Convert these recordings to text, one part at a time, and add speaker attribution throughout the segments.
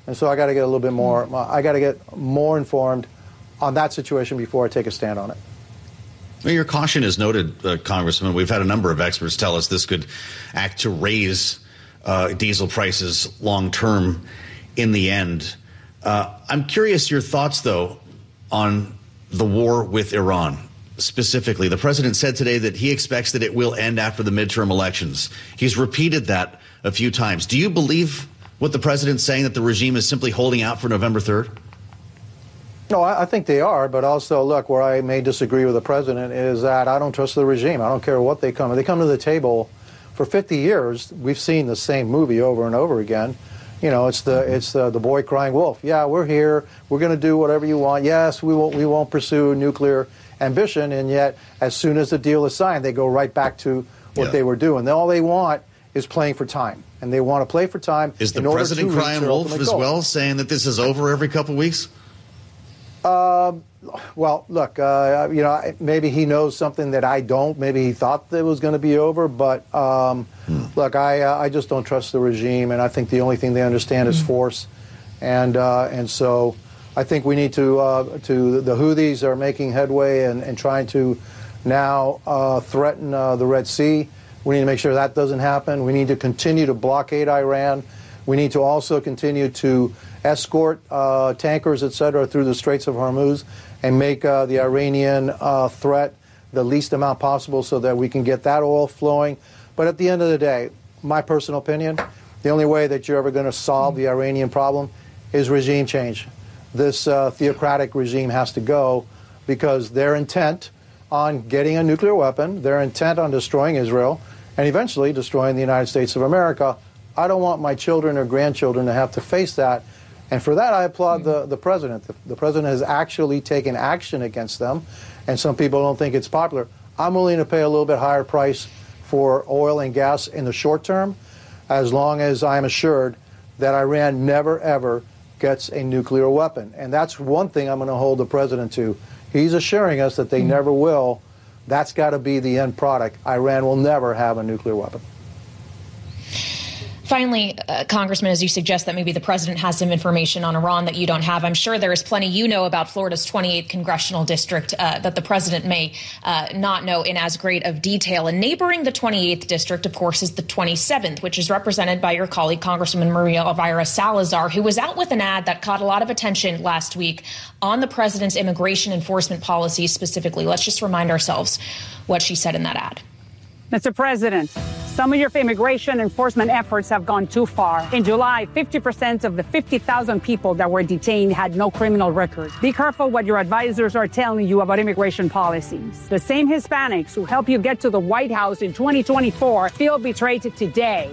Speaker 1: And so I got to get a little bit more, I got to get more informed on that situation before I take a stand on it.
Speaker 2: Well, your caution is noted, Congressman. We've had a number of experts tell us this could act to raise diesel prices long term in the end. I'm curious your thoughts, though, on the war with Iran. Specifically, the president said today that he expects that it will end after the midterm elections. He's repeated that a few times. Do you believe what the president's saying, that the regime is simply holding out for November 3rd?
Speaker 1: No, I think they are. But also, look, where I may disagree with the president is that I don't trust the regime. I don't care what they come. They come to the table for 50 years. We've seen the same movie over and over again. You know, it's the boy crying wolf. Yeah, we're here. We're going to do whatever you want. Yes, we won't pursue nuclear ambition. And yet, as soon as the deal is signed, they go right back to what they were doing. All they want is playing for time, and they want to play for time.
Speaker 2: Is the president crying wolf as well, saying that this is over every couple of weeks?
Speaker 1: Well, look, you know, maybe he knows something that I don't. Maybe he thought it was going to be over. But look, I just don't trust the regime, and I think the only thing they understand is force. And so I think we need to the Houthis are making headway and trying to now threaten the Red Sea. We need to make sure that doesn't happen. We need to continue to blockade Iran. We need to also continue to escort tankers, et cetera, through the Straits of Hormuz and make the Iranian threat the least amount possible so that we can get that oil flowing. But at the end of the day, my personal opinion, the only way that you're ever going to solve the Iranian problem is regime change. This theocratic regime has to go because they're intent on getting a nuclear weapon. They're intent on destroying Israel and eventually destroying the United States of America. I don't want my children or grandchildren to have to face that. And for that, I applaud the president. The president has actually taken action against them. And some people don't think it's popular. I'm willing to pay a little bit higher price for oil and gas in the short term, as long as I'm assured that Iran never, ever gets a nuclear weapon. And that's one thing I'm going to hold the president to. He's assuring us that they never will. That's got to be the end product. Iran will never have a nuclear weapon.
Speaker 3: Finally, Congressman, as you suggest that maybe the president has some information on Iran that you don't have, I'm sure there is plenty you know about Florida's 28th congressional district that the president may not know in as great of detail. And neighboring the 28th district, of course, is the 27th, which is represented by your colleague, Congresswoman Maria Elvira Salazar, who was out with an ad that caught a lot of attention last week on the president's immigration enforcement policies specifically. Let's just remind ourselves what she said in that ad.
Speaker 4: Mr. President, some of your immigration enforcement efforts have gone too far. In July, 50% of the 50,000 people that were detained had no criminal record. Be careful what your advisors are telling you about immigration policies. The same Hispanics who helped you get to the White House in 2024 feel betrayed today.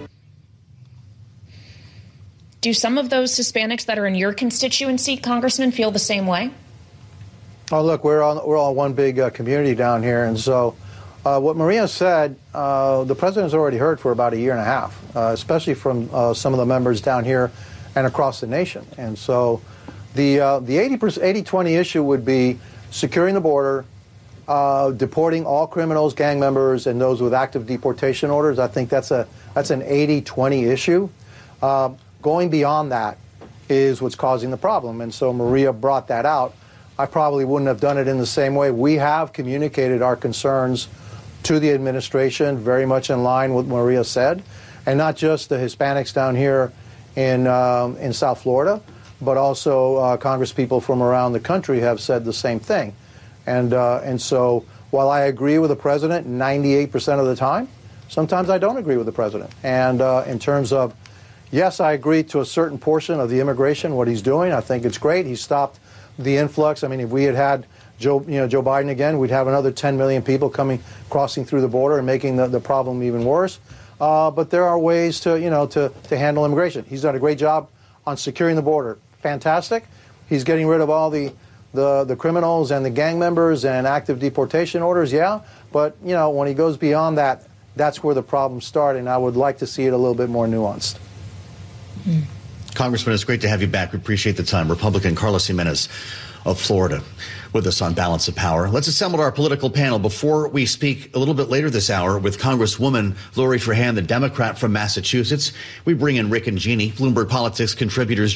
Speaker 3: Do some of those Hispanics that are in your constituency, Congressman, feel the same way?
Speaker 1: Oh, look, we're all one big community down here, and so what Maria said, the president's already heard for about a year and a half, especially from some of the members down here and across the nation. And so the 80-20 issue would be securing the border, deporting all criminals, gang members, and those with active deportation orders. I think that's an 80-20 issue. Going beyond that is what's causing the problem. And so Maria brought that out. I probably wouldn't have done it in the same way. We have communicated our concerns to the administration, very much in line with what Maria said, and not just the Hispanics down here in South Florida, but also congresspeople from around the country have said the same thing. And so while I agree with the president 98% of the time, sometimes I don't agree with the president. And in terms of, yes, I agree to a certain portion of the immigration, what he's doing. I think it's great. He stopped the influx. I mean, if we had Joe Biden again, we'd have another 10 million people crossing through the border and making the problem even worse. But there are ways to handle immigration. He's done a great job on securing the border. Fantastic. He's getting rid of all the criminals and the gang members and active deportation orders. Yeah. But, when he goes beyond that, that's where the problems start. And I would like to see it a little bit more nuanced.
Speaker 2: Congressman, it's great to have you back. We appreciate the time. Republican Carlos Jimenez of Florida with us on Balance of Power. Let's assemble our political panel before we speak a little bit later this hour with Congresswoman Lori Trahan, the Democrat from Massachusetts. We bring in Rick and Jeannie, Bloomberg Politics contributors.